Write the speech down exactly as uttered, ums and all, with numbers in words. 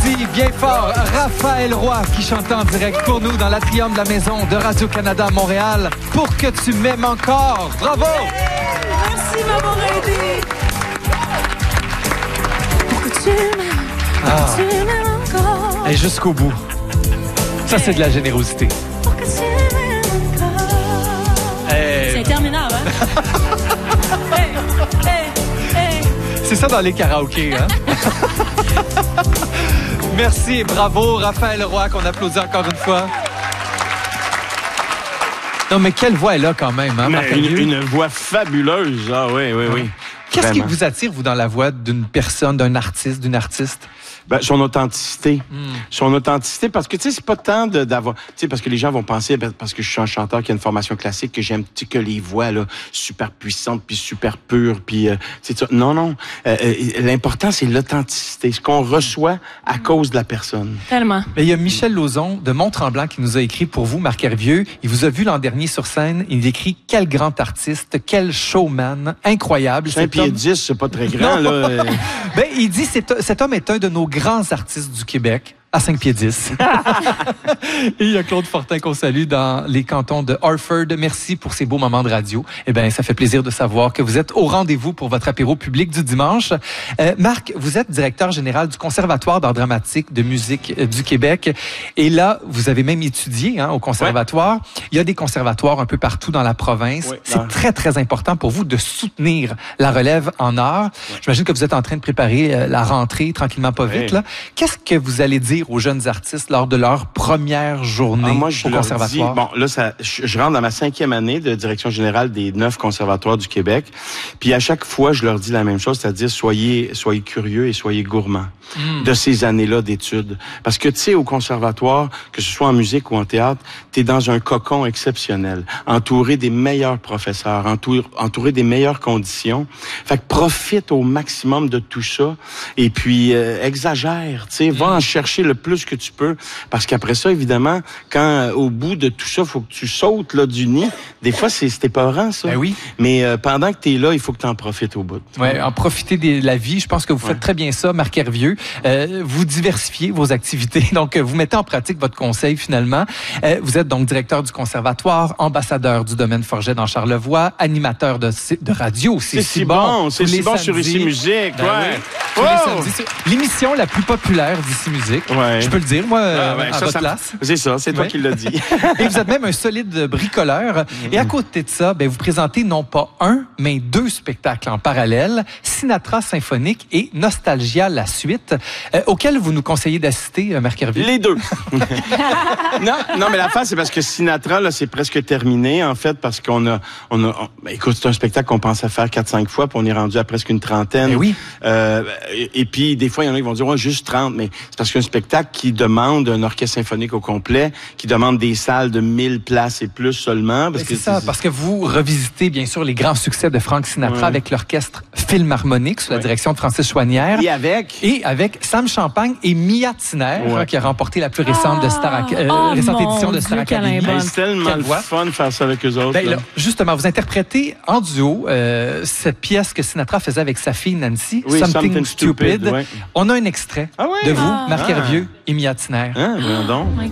applaudit bien fort Raphaël Roy qui chante en direct pour nous dans l'atrium de la maison de Radio-Canada à Montréal. Pour que tu m'aimes encore. Bravo! Hey, merci m'avoir aidé. Pour que tu m'aimes, Ah. tu m'aimes encore. Et jusqu'au bout. Ça, c'est de la générosité. Pour que tu m'aimes encore. Hey. C'est interminable, hein? Hey, hey, hey. C'est ça dans les karaokés, hein? Merci et bravo, Raphaël Roy, qu'on applaudit encore une fois. Non, mais quelle voix elle a quand même, hein, Marc une, Hervieux? une voix fabuleuse. Ah oui, oui, oui. Qu'est-ce qui Vraiment. vous attire, vous, dans la voix d'une personne, d'un artiste, d'une artiste? Ben, son authenticité. Mm. Son authenticité, parce que, tu sais, c'est pas tant de- d'avoir... Tu sais, parce que les gens vont penser, ben, parce que je suis un chanteur qui a une formation classique, que j'aime, tu sais, que les voix, là, super puissantes, puis super pures, puis... Euh, tu sais, ça. Non, non. Euh, euh, l'important, c'est l'authenticité, ce qu'on reçoit à cause de la personne. Tellement. Mais il y a Michel Lauzon de Mont-Tremblant qui nous a écrit pour vous, Marc Hervieux. Il vous a vu l'an dernier sur scène. Il écrit « Quel grand artiste, quel showman, incroyable. » cinq pieds dix, c'est pas très grand, là. Euh, Ben, il dit cet, cet homme est un de nos grands artistes du Québec. À cinq pieds dix. Et il y a Claude Fortin qu'on salue dans les cantons de Harford. Merci pour ces beaux moments de radio. Eh bien, ça fait plaisir de savoir que vous êtes au rendez-vous pour votre apéro public du dimanche. Euh, Marc, vous êtes directeur général du Conservatoire d'art dramatique de musique euh, du Québec. Et là, vous avez même étudié hein, au conservatoire. Ouais. Il y a des conservatoires un peu partout dans la province. Ouais, C'est très, très important pour vous de soutenir la relève en art. Ouais. J'imagine que vous êtes en train de préparer euh, la rentrée tranquillement, pas vite. Ouais. Là. Qu'est-ce que vous allez dire aux jeunes artistes lors de leur première journée ah, moi, je au leur conservatoire? Dis, bon, là, ça, je, je rentre dans ma cinquième année de direction générale des neuf conservatoires du Québec. Puis à chaque fois, je leur dis la même chose, c'est-à-dire soyez, soyez curieux et soyez gourmands mm. de ces années-là d'études. Parce que, tu sais, au conservatoire, que ce soit en musique ou en théâtre, tu es dans un cocon exceptionnel, entouré des meilleurs professeurs, entouré, entouré des meilleures conditions. Fait que profite au maximum de tout ça et puis euh, exagère, tu sais, mm. va en chercher le plus que tu peux, parce qu'après ça, évidemment, quand au bout de tout ça, il faut que tu sautes là, du nid, des fois, c'est, c'est épeurant, ça. Ben oui. Mais euh, pendant que tu es là, il faut que tu en profites au bout. Oui, en profiter de la vie. Je pense que vous faites ouais. très bien ça, Marc Hervieux. Euh, vous diversifiez vos activités, donc vous mettez en pratique votre conseil, finalement. Euh, vous êtes donc directeur du conservatoire, ambassadeur du domaine Forget dans Charlevoix, animateur de, de radio. C'est, c'est si bon, c'est si bon sur Ici Musique. Ben ouais. Oui. Oh! Samedis, l'émission la plus populaire d'Ici Musique. Ouais. Je peux le dire, moi, ah, ben, à ça, votre ça, place. C'est ça, c'est toi ouais. qui l'as dit. Et vous êtes même un solide bricoleur. Mm-hmm. Et à côté de ça, ben, vous présentez non pas un, mais deux spectacles en parallèle, Sinatra Symphonique et Nostalgia la suite, euh, auxquels vous nous conseillez d'assister, euh, Marc Hervieux. Les deux. non, non, mais l'affaire, c'est parce que Sinatra, là, c'est presque terminé, en fait, parce qu'on a... On a on, ben, écoute, c'est un spectacle qu'on pensait faire quatre cinq fois, puis on est rendu à presque une trentaine. Ben oui. Euh, et, et puis, des fois, il y en a qui vont dire, ouais, juste trente, mais c'est parce qu'un spectacle qui demande un orchestre symphonique au complet, qui demande des salles de mille places et plus seulement. Parce c'est que ça, c'est... parce que vous revisitez, bien sûr, les grands succès de Frank Sinatra ouais. avec l'orchestre Philharmonique sous ouais. la direction de Francis Chouanière. Et avec? Et avec Sam Champagne et Mia Tiner, ouais. hein, qui a remporté la plus récente, ah, de Star, euh, oh récente édition de Dieu, Star Academy. Ben, c'est tellement le fun de faire ça avec eux autres. Ben, là, justement, vous interprétez en duo euh, cette pièce que Sinatra faisait avec sa fille Nancy, oui, Something, Something Stupid. Stupid. Ouais. On a un extrait ah ouais? de vous, ah. Marc Hervieux et Mia Tiner. Hein, voyons donc.